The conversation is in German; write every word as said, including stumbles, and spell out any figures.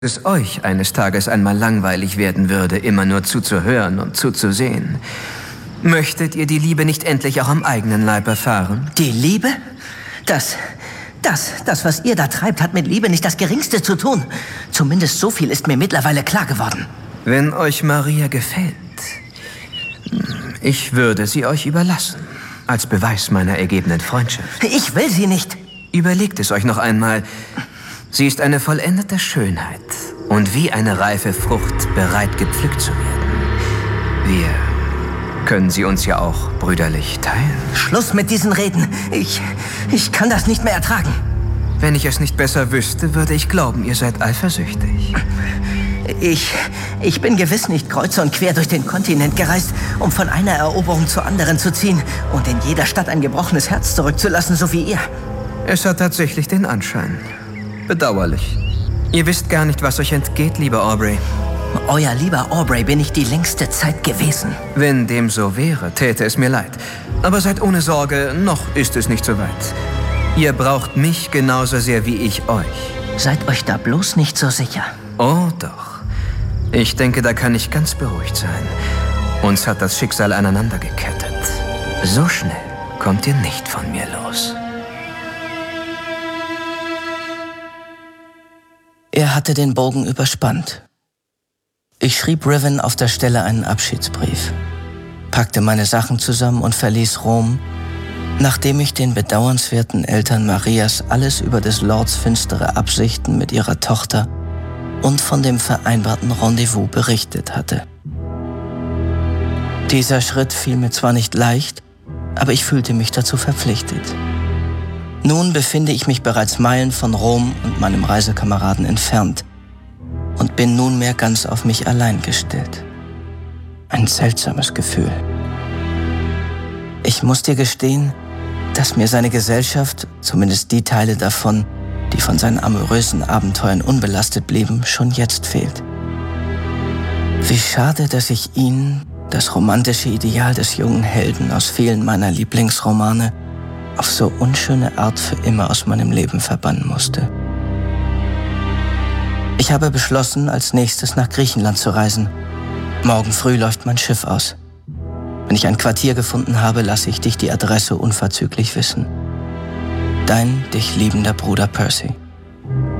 es euch eines Tages einmal langweilig werden würde, immer nur zuzuhören und zuzusehen. Möchtet ihr die Liebe nicht endlich auch am eigenen Leib erfahren? Die Liebe? Das, das, das, was ihr da treibt, hat mit Liebe nicht das Geringste zu tun. Zumindest so viel ist mir mittlerweile klar geworden. Wenn euch Maria gefällt, ich würde sie euch überlassen, als Beweis meiner ergebenen Freundschaft. Ich will sie nicht. Überlegt es euch noch einmal. Sie ist eine vollendete Schönheit und wie eine reife Frucht bereit, gepflückt zu werden. Wir können sie uns ja auch brüderlich teilen. Schluss mit diesen Reden. Ich, ich kann das nicht mehr ertragen. Wenn ich es nicht besser wüsste, würde ich glauben, ihr seid eifersüchtig. Ich, ich bin gewiss nicht kreuz und quer durch den Kontinent gereist, um von einer Eroberung zur anderen zu ziehen und in jeder Stadt ein gebrochenes Herz zurückzulassen, so wie ihr. Es hat tatsächlich den Anschein. Bedauerlich. Ihr wisst gar nicht, was euch entgeht, lieber Aubrey. Euer lieber Aubrey bin ich die längste Zeit gewesen. Wenn dem so wäre, täte es mir leid. Aber seid ohne Sorge, noch ist es nicht so weit. Ihr braucht mich genauso sehr wie ich euch. Seid euch da bloß nicht so sicher. Oh doch. Ich denke, da kann ich ganz beruhigt sein. Uns hat das Schicksal aneinander gekettet. So schnell kommt ihr nicht von mir los. Er hatte den Bogen überspannt. Ich schrieb Riven auf der Stelle einen Abschiedsbrief, packte meine Sachen zusammen und verließ Rom, nachdem ich den bedauernswerten Eltern Marias alles über des Lords finstere Absichten mit ihrer Tochter und von dem vereinbarten Rendezvous berichtet hatte. Dieser Schritt fiel mir zwar nicht leicht, aber ich fühlte mich dazu verpflichtet. Nun befinde ich mich bereits Meilen von Rom und meinem Reisekameraden entfernt und bin nunmehr ganz auf mich allein gestellt. Ein seltsames Gefühl. Ich muss dir gestehen, dass mir seine Gesellschaft, zumindest die Teile davon, die von seinen amorösen Abenteuern unbelastet blieben, schon jetzt fehlt. Wie schade, dass ich ihn, das romantische Ideal des jungen Helden aus vielen meiner Lieblingsromane, auf so unschöne Art für immer aus meinem Leben verbannen musste. Ich habe beschlossen, als nächstes nach Griechenland zu reisen. Morgen früh läuft mein Schiff aus. Wenn ich ein Quartier gefunden habe, lasse ich dich die Adresse unverzüglich wissen. Dein dich liebender Bruder Percy.